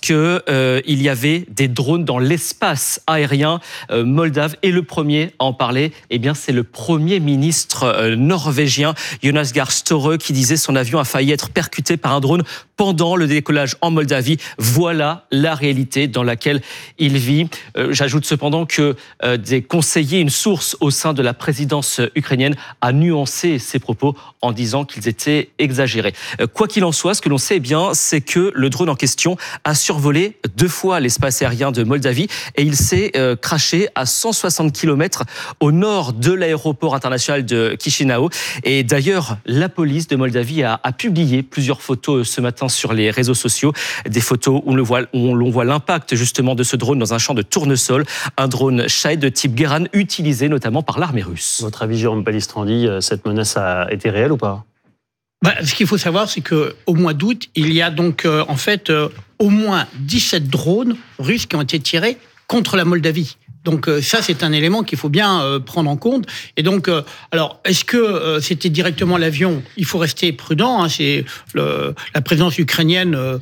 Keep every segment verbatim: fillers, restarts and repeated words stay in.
qu'il euh, y avait des drones dans l'espace aérien euh, moldave. Et le premier à en parler, eh bien, c'est le Premier ministre euh, norvégien, Jonas Gahr Støre, qui disait son avion a failli être percuté par un drone pendant le décollage en Moldavie. Voilà la réalité dans laquelle il vit. Euh, j'ajoute cependant que euh, des conseillers, une source au sein de la présidence ukrainienne a nuancé ses propos en disant qu'ils étaient exagérés. Euh, quoi qu'il en soit, ce que l'on sait eh bien, c'est que le drone en question a survolé deux fois l'espace aérien de Moldavie et il s'est euh, crashé à cent soixante kilomètres au nord de l'aéroport international de Chisinau. Et d'ailleurs, la police de Moldavie a, a publié plusieurs photos ce matin sur les réseaux sociaux, des photos où on, le voit, où l'on voit l'impact justement de ce drone dans un champ de tournesol, un drone Shahed de type Geran utilisé notamment par l'armée russe. Votre avis, Jérôme Palistrandi, cette menace a été réelle ou pas ? Bah, ce qu'il faut savoir, c'est qu'au mois d'août, il y a donc euh, en fait euh, au moins dix-sept drones russes qui ont été tirés contre la Moldavie. Donc euh, ça, c'est un élément qu'il faut bien euh, prendre en compte. Et donc, euh, alors, est-ce que euh, c'était directement l'avion ? Il faut rester prudent. Hein, c'est le, la présidence ukrainienne euh,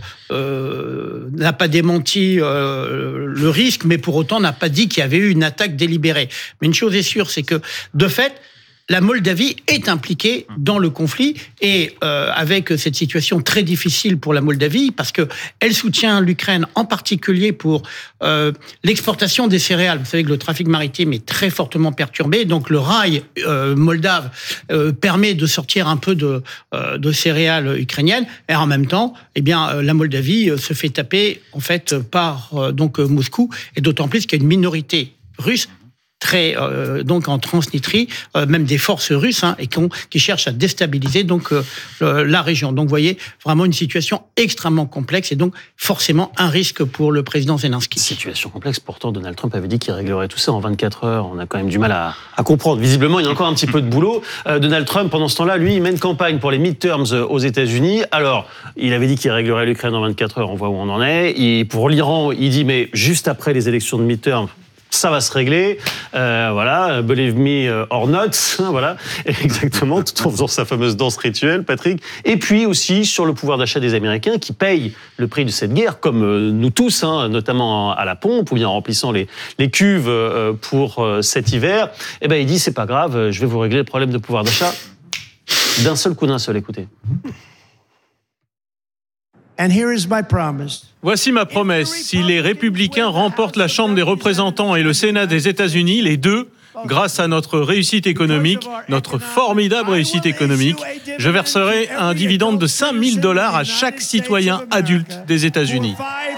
euh, n'a pas démenti euh, le risque, mais pour autant n'a pas dit qu'il y avait eu une attaque délibérée. Mais une chose est sûre, c'est que de fait, la Moldavie est impliquée dans le conflit et euh, avec cette situation très difficile pour la Moldavie parce que elle soutient l'Ukraine en particulier pour euh, l'exportation des céréales. Vous savez que le trafic maritime est très fortement perturbé, donc le rail euh, moldave euh, permet de sortir un peu de, euh, de céréales ukrainiennes et en même temps, eh bien, euh, la Moldavie euh, se fait taper en fait par euh, donc euh, Moscou et d'autant plus qu'il y a une minorité russe très euh, donc en Transnistrie, euh, même des forces russes hein, et qui, ont, qui cherchent à déstabiliser donc euh, la région. Donc vous voyez vraiment une situation extrêmement complexe et donc forcément un risque pour le président Zelensky. Situation complexe. Pourtant Donald Trump avait dit qu'il réglerait tout ça en vingt-quatre heures. On a quand même du mal à, à comprendre. Visiblement il y a encore un petit peu de boulot. Euh, Donald Trump pendant ce temps-là, lui, il mène campagne pour les midterms aux États-Unis. Alors il avait dit qu'il réglerait l'Ukraine en vingt-quatre heures. On voit où on en est. Et pour l'Iran, il dit mais juste après les élections de midterms, ça va se régler, euh, voilà, believe me or not, voilà, exactement, tout en faisant sa fameuse danse rituelle, Patrick. Et puis aussi sur le pouvoir d'achat des Américains qui payent le prix de cette guerre, comme euh, nous tous, hein, notamment à la pompe ou bien en remplissant les, les cuves euh, pour euh, cet hiver. Eh ben, il dit c'est pas grave, je vais vous régler le problème de pouvoir d'achat d'un seul coup d'un seul. Écoutez. And here is my promise. Voici ma promesse. Si les républicains remportent la Chambre des représentants et le Sénat des États-Unis, les deux, grâce à notre réussite économique, notre formidable réussite économique, je verserai un dividende de cinq mille dollars à chaque citoyen adulte des États-Unis.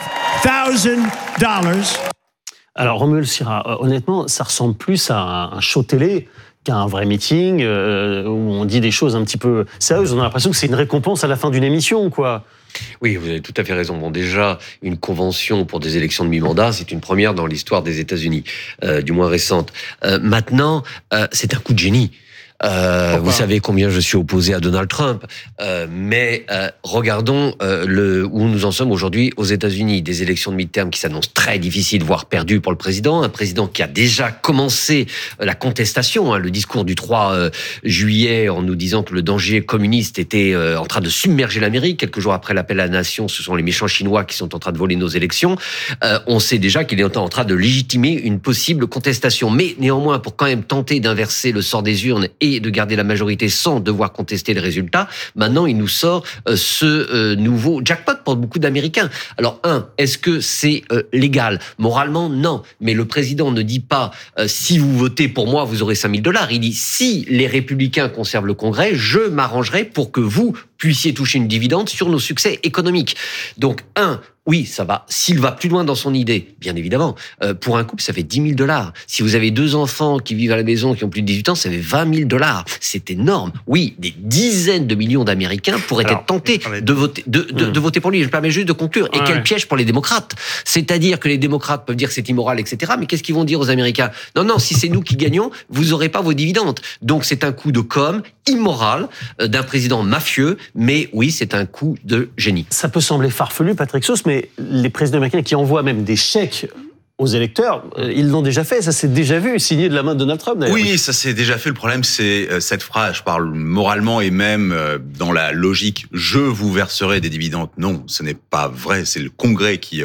Alors, Romuald Sira, honnêtement, ça ressemble plus à un show télé qu'à un vrai meeting euh, où on dit des choses un petit peu sérieuses. On a l'impression que c'est une récompense à la fin d'une émission, quoi. Oui, vous avez tout à fait raison. Bon, déjà, une convention pour des élections de mi-mandat, c'est une première dans l'histoire des États-Unis, euh, du moins récente. Euh, maintenant, euh, c'est un coup de génie. Euh, vous savez combien je suis opposé à Donald Trump, euh, mais euh, regardons euh, le, où nous en sommes aujourd'hui aux États-Unis. Des élections de mi-terme qui s'annoncent très difficiles, voire perdues pour le président. Un président qui a déjà commencé la contestation, hein, le discours du trois juillet en nous disant que le danger communiste était euh, en train de submerger l'Amérique. Quelques jours après l'appel à la nation, ce sont les méchants Chinois qui sont en train de voler nos élections. Euh, on sait déjà qu'il est en train de légitimer une possible contestation. Mais néanmoins, pour quand même tenter d'inverser le sort des urnes et de garder la majorité sans devoir contester les résultats, maintenant il nous sort euh, ce euh, nouveau jackpot pour beaucoup d'Américains. Alors un, est-ce que c'est euh, légal ? Moralement, non. Mais le président ne dit pas euh, si vous votez pour moi, vous aurez cinq mille dollars. Il dit si les républicains conservent le Congrès, je m'arrangerai pour que vous puissiez toucher une dividende sur nos succès économiques. Donc un, oui, ça va. S'il va plus loin dans son idée, bien évidemment, euh, pour un couple, ça fait dix mille dollars. Si vous avez deux enfants qui vivent à la maison, qui ont plus de dix-huit ans, ça fait vingt mille dollars. C'est énorme. Oui, des dizaines de millions d'Américains pourraient Alors, être tentés de voter, de, de, mmh. de voter pour lui. Je me permets juste de conclure. Et ouais. Quel piège pour les démocrates. C'est-à-dire que les démocrates peuvent dire que c'est immoral, et cetera. Mais qu'est-ce qu'ils vont dire aux Américains ? Non, non, si c'est nous qui gagnons, vous aurez pas vos dividendes. Donc c'est un coup de com' immoral euh, d'un président mafieux. Mais oui, c'est un coup de génie. Ça peut sembler farfelu, Patrick Sauce, mais les présidents américains qui envoient même des chèques aux électeurs, ils l'ont déjà fait, ça s'est déjà vu, signé de la main de Donald Trump d'ailleurs. Oui, ça s'est déjà fait. Le problème, c'est cette phrase, je parle moralement et même dans la logique, je vous verserai des dividendes. Non, ce n'est pas vrai, c'est le Congrès qui